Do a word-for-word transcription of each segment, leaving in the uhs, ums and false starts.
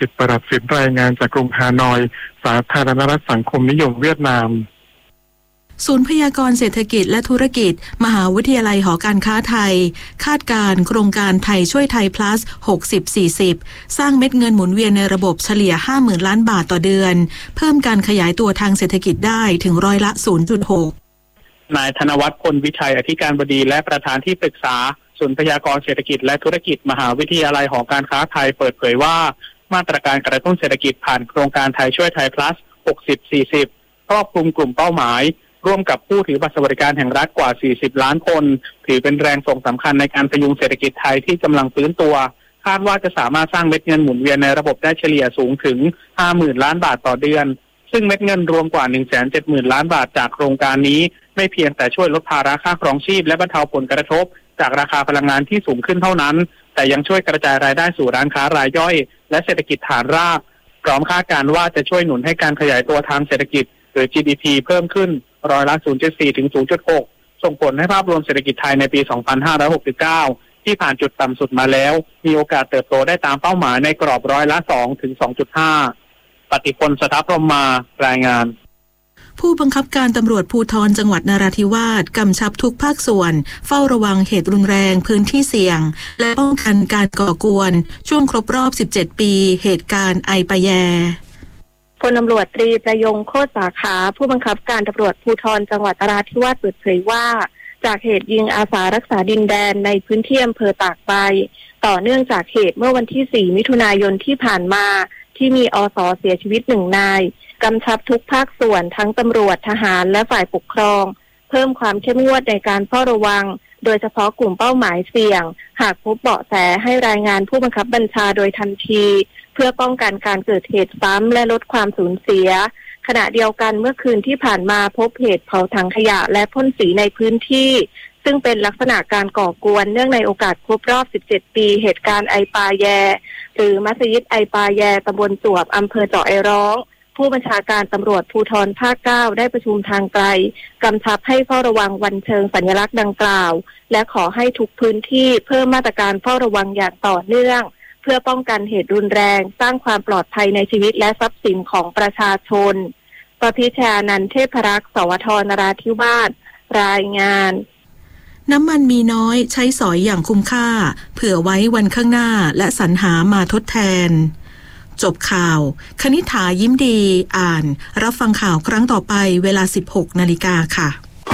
สิทธิ์ประดับสินรายงานจากกรุงฮานอยสาธารณรัฐสังคมนิยมเวียดนามศูนย์พยากรณ์เศรษฐกิจและธุรกิจมหาวิทยาลัยหอการค้าไทยคาดการณ์โครงการไทยช่วยไทย plus หกสิบ สี่สิบ สร้างเม็ดเงินหมุนเวียนในระบบเฉลี่ย ห้าหมื่น ล้านบาทต่อเดือนเพิ่มการขยายตัวทางเศรษฐกิจได้ถึงร้อยละ ศูนย์จุดหกนายธนวัฒน์พลวิชัยอธิการบดีและประธานที่ปรึกษาศูนย์พยากรณ์เศรษฐกิจและธุรกิจมหาวิทยาลัยหอการค้าไทยเปิดเผยว่ามาตรการกระตุ้นเศรษฐกิจผ่านโครงการไทยช่วยไทย plus หกสิบ สี่สิบ ครอบคลุมกลุ่มเป้าหมายร่วมกับผู้ถือบัตรสวัสดิการแห่งรัฐกว่าสี่สิบล้านคนถือเป็นแรงส่งสำคัญในการพยุงเศรษฐกิจไทยที่กำลังฟื้นตัวคาดว่าจะสามารถสร้างเม็ดเงินหมุนเวียนในระบบได้เฉลี่ยสูงถึง ห้าหมื่น ล้านบาทต่อเดือนซึ่งเม็ดเงินรวมกว่า หนึ่งแสนเจ็ดหมื่น ล้านบาทจากโครงการนี้ไม่เพียงแต่ช่วยลดภาระค่าครองชีพและบรรเทาผลกระทบจากราคาพลังงานที่สูงขึ้นเท่านั้นแต่ยังช่วยกระจายรายได้สู่ร้านค้ารายย่อยและเศรษฐกิจฐานรากพร้อมคาดการณ์ว่าจะช่วยหนุนให้การขยายตัวทางเศรษฐกิจหรือ จี ดี พี เพิ่มขึ้นร้อยละ ศูนย์จุดสี่ ถึง ศูนย์จุดหก ส่งผลให้ภาพรวมเศรษฐกิจไทยในปี สองพันห้าร้อยหกสิบเก้า ที่ผ่านจุดต่ำสุดมาแล้วมีโอกาสเติบโตได้ตามเป้าหมายในกรอบร้อยละ สอง ถึง สองจุดห้า ปฏิพล สถาพรหมารายงานผู้บังคับการตำรวจภูธรจังหวัดนราธิวาสกำชับทุกภาคส่วนเฝ้าระวังเหตุรุนแรงพื้นที่เสี่ยงและป้องกันการก่อกวนช่วงครบรอบสิบเจ็ดปีเหตุการณ์ไอปะแยพลตำรวจตรีประยงโคตรสาขาผู้บังคับการตำรวจภูธรจังหวัดนราธิวาสเปิดเผยว่าจากเหตุยิงอาสารักษาดินแดนในพื้นที่อำเภอตากใบต่อเนื่องจากเหตุเมื่อวันที่สี่มิถุนายนที่ผ่านมาที่มีอส.เสียชีวิตหนึ่งนายกำชับทุกภาคส่วนทั้งตำรวจทหารและฝ่ายปกครองเพิ่มความเข้มงวดในการเฝ้าระวังโดยเฉพาะกลุ่มเป้าหมายเสี่ยงหากพบเบาะแสให้รายงานผู้บังคับบัญชาโดยทันทีเพื่อป้องกันการเกิดเหตุซ้ำและลดความสูญเสียขณะเดียวกันเมื่อคืนที่ผ่านมาพบเหตุเผาถังขยะและพ่นสีในพื้นที่ซึ่งเป็นลักษณะการก่อกวนเนื่องในโอกาสครบรอบสิบเจ็ดปีเหตุการณ์ไอปาแยหรือมัสยิดไอปาแยตำบลจวบอำเภอเจาะไอร้องผู้บัญชาการตำรวจภูธรภาคเก้าได้ประชุมทางไกลกำชับให้เฝ้าระวังวันเชิงสัญลักษณ์ดังกล่าวและขอให้ทุกพื้นที่เพิ่มมาตรการเฝ้าระวังอย่างต่อเนื่องเพื่อป้องกันเหตุรุนแรงสร้างความปลอดภัยในชีวิตและทรัพย์สินของประชาชนประพิชานันท์เทพรักษ์สวทนราธิวาสรายงานน้ำมันมีน้อยใช้สอยอย่างคุ้มค่าเผื่อไว้วันข้างหน้าและสรรหามาทดแทนจบข่าวคณิษฐายิ้มดีอ่านรับฟังข่าวครั้งต่อไปเวลา สิบหกนาฬิกาค่ะ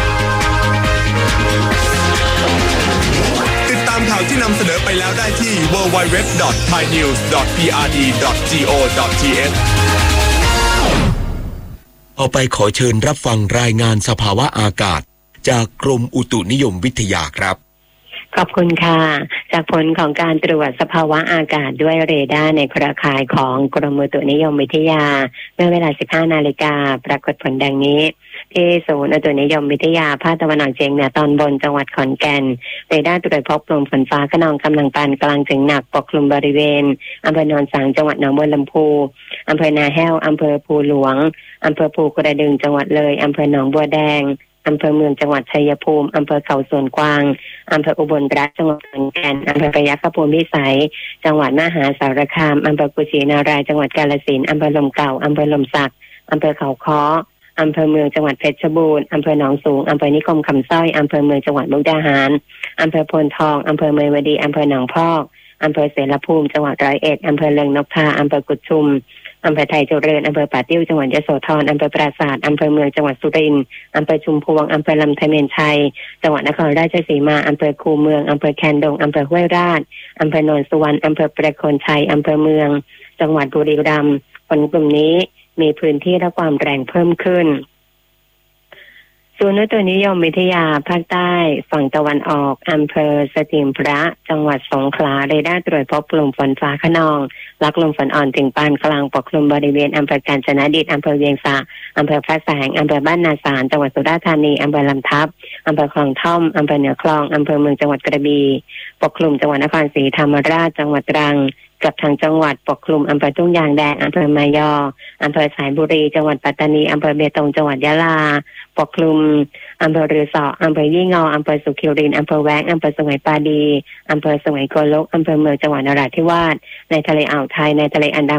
ติดตามข่าวที่นำเสนอไปแล้วได้ที่ ดับเบิลยู ดับเบิลยู ดับเบิลยู ดอท ไทยนิวส์ ดอท พี อาร์ ดี ดอท โก ดอท ที เอช เอาไปขอเชิญรับฟังรายงานสภาวะอากาศจากกรมอุตุนิยมวิทยาครับขอบคุณค่ะจากผลของการตรวจสภาวะอากาศด้วยเรดาร์ในเครือข่ายของกรมอุตุนิยมวิทยาเมื่อเวลา สิบห้านาฬิกาปรากฏผลดังนี้ที่ศูนย์อุตุนิยมวิทยาภาคตะวันออกเฉียงเหนือตอนบนจังหวัดขอนแก่นเรดาร์ตรวจพบกลุ่มฝนฟ้าคะนองกำลังปานกลางถึงหนักปกคลุมบริเวณอำเภอโนนสังจังหวัดหนองบัวลำพูอำเภอนาแห้วอำเภอภูหลวงอำเภอภูกระดึงจังหวัดเลยอำเภอหนองบัวแดงอำเภอเมืองจังหวัดชัยภูมิอำเภอเขาสวนกวางอำเภออุบลรัตน์จังหวัดขอนแก่นอำเภอพยัคฆภูมิพิสัยจังหวัดมหาสารคามอำเภอกุชินารายจังหวัดกาฬสินธุ์อำเภอลมเก่าอำเภอลมสักอำเภอเขาค้ออำเภอเมืองจังหวัดเพชรบูรณ์อำเภอหนองสูงอำเภอนิคมคำสร้อยอำเภอเมืองจังหวัดมุกดาหารอำเภอโพนทองอำเภอเมยวดีอำเภอหนองพอกอำเภอเสรภูมิจังหวัดร้อยเอ็ดอำเภอเลิงนกทาอำเภอกุดชุมอำเภอไทยเจริญอำเภอป่าติ้วจังหวัดยโสธรอำเภอปราสาทอำเภอเมืองจังหวัดสุรินทร์อำเภอชุมพวงอำเภอลำไทเมนชัยจังหวัดนครราชสีมาอำเภอคูเมืองอำเภอแคนดงอำเภอห้วยราชอำเภอโนนสุวรรณอำเภอประโคนชัยอำเภอเมืองจังหวัดบุรีรัมย์ฝนกลุ่มนี้มีพื้นที่และความแรงเพิ่มขึ้นศูนย์อุตุนิยมวิทยาภาคใต้ฝั่งตะวันออกอำเภอสถิมพระจังหวัดสงขลาเรดาร์ตรวจพบกลุ่มฝนฟ้าคะนองลักลมฝนอ่อนถึงปานกลางปกคลุมบริเวณอำเภอกาญจนดิตอำเภอเวียงสาอำเภอพระแสงอำเภอบ้านนาสารจังหวัดสุราษฎร์ธานีอำเภอลำทับอำเภอคลองท่อมอำเภอเหนือคลองอำเภอเมืองจังหวัดกระบี่ปกคลุมจังหวัดนครศรีธรรมราชจังหวัดตรังกับทางจังหวัดปกคลุมอำเภอทุ่งยางแดงอำเภอมายออำเภอสายบุรีจังหวัดปัตตานีอำเภอเบตงจังหวัดยะลาปกคลุมอำเภอรือสออำเภอยี่งออำเภอสุขิรินอำเภอแว้งอำเภอสุไหงปาดีอำเภอสุไหงโกลกอำเภอเมืองจังหวัดนราธิวาสในทะเลอ่าวไทยในทะเลอันดา